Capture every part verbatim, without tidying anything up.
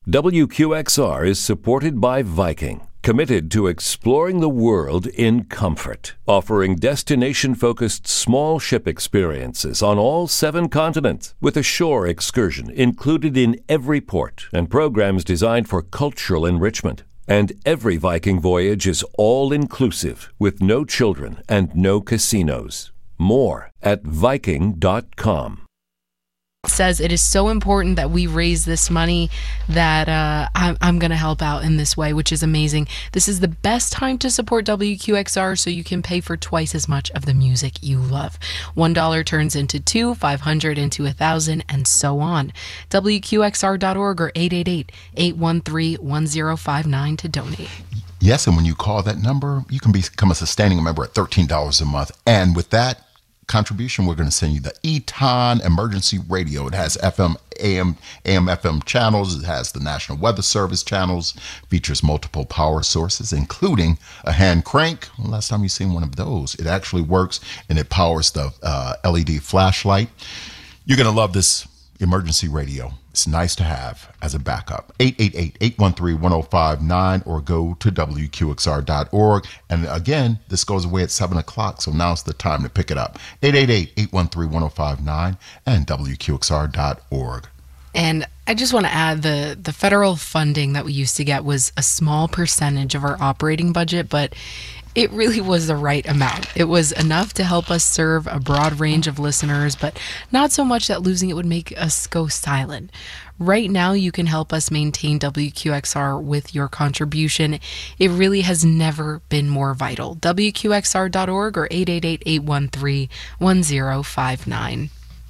W Q X R is supported by Viking, committed to exploring the world in comfort, offering destination-focused small ship experiences on all seven continents, with a shore excursion included in every port and programs designed for cultural enrichment. And every Viking voyage is all-inclusive, with no children and no casinos. More at Viking dot com. Says it is so important that we raise this money that uh, I'm, I'm going to help out in this way, which is amazing. This is the best time to support W Q X R so you can pay for twice as much of the music you love. One dollar turns into two, five hundred into a thousand, and so on. W Q X R dot org or eight eight eight, eight one three, one zero five nine to donate. Yes, and when you call that number, you can become a sustaining member at thirteen dollars a month. And with that contribution, we're going to send you the Eton Emergency Radio. It has F M, A M, A M, F M channels. It has the National Weather Service channels, features multiple power sources, including a hand crank. Well, last time you've seen one of those, it actually works, and it powers the uh, L E D flashlight. You're going to love this emergency radio. It's nice to have as a backup. eight eight eight, eight one three, one zero five nine or go to W Q X R dot org. And again, this goes away at seven o'clock, so now's the time to pick it up. eight eight eight, eight one three, one zero five nine and W Q X R dot org. And I just want to add the, the federal funding that we used to get was a small percentage of our operating budget, but it really was the right amount. It was enough to help us serve a broad range of listeners, but not so much that losing it would make us go silent. Right now, you can help us maintain W Q X R with your contribution. It really has never been more vital. W Q X R dot org or eight eight eight, eight one three, one zero five nine.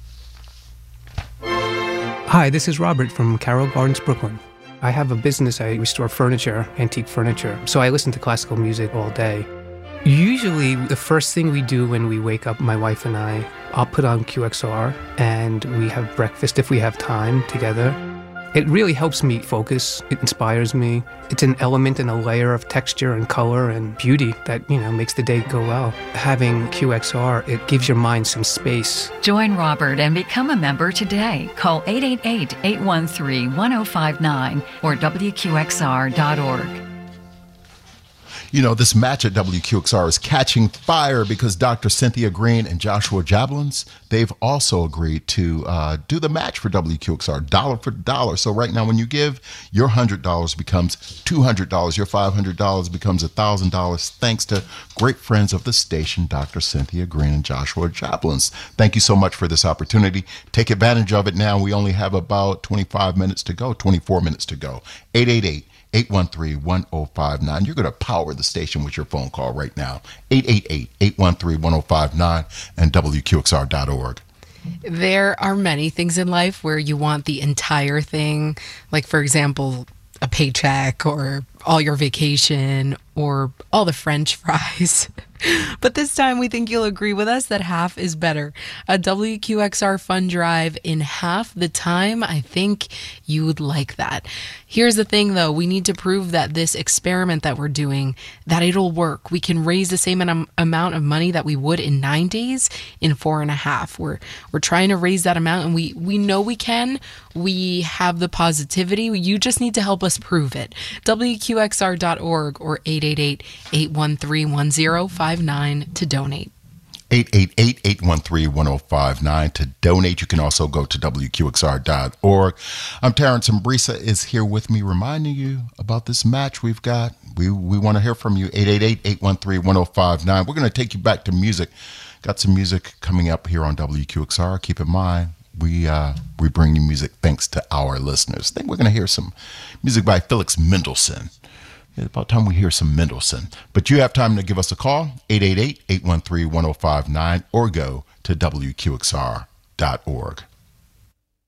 Hi, this is Robert from Carroll Gardens, Brooklyn. I have a business. I restore furniture, antique furniture, so I listen to classical music all day. Usually, the first thing we do when we wake up, my wife and I, I'll put on Q X R, and we have breakfast if we have time together. It really helps me focus. It inspires me. It's an element and a layer of texture and color and beauty that, you know, makes the day go well. Having Q X R, it gives your mind some space. Join Robert and become a member today. Call eight eight eight, eight one three, one zero five nine or W Q X R dot org. You know, this match at W Q X R is catching fire because Doctor Cynthia Green and Joshua Jablons, they've also agreed to uh, do the match for W Q X R, dollar for dollar. So right now when you give, your one hundred dollars becomes two hundred dollars, your five hundred dollars becomes one thousand dollars, thanks to great friends of the station, Doctor Cynthia Green and Joshua Jablons. Thank you so much for this opportunity. Take advantage of it now. We only have about twenty-five minutes to go, twenty-four minutes to go. eight eight eight, eight one three, one zero five nine. You're going to power the station with your phone call right now. eight eight eight, eight one three, one zero five nine and W Q X R dot org. There are many things in life where you want the entire thing, like, for example, a paycheck or all your vacation or all the French fries. But this time we think you'll agree with us that half is better. A W Q X R fund drive in half the time, I think you would like that. Here's the thing though, we need to prove that this experiment that we're doing, that it'll work. We can raise the same am- amount of money that we would in nine days in four and a half. We're we're trying to raise that amount and we, we know we can. We have the positivity. You just need to help us prove it. W Q X R dot org or eight eight eight, eight one three, one zero five nine to donate. eight eight eight, eight one three, one zero five nine to donate. You can also go to W Q X R dot org. I'm Terrence, and Brisa is here with me reminding you about this match we've got. We we want to hear from you. eight eight eight, eight one three, one zero five nine. We're going to take you back to music. Got some music coming up here on W Q X R. Keep in mind, we uh, we bring you music thanks to our listeners. I think we're going to hear some music by Felix Mendelssohn. It's about time we hear some Mendelssohn. But you have time to give us a call, eight eight eight, eight one three, one zero five nine, or go to W Q X R dot org.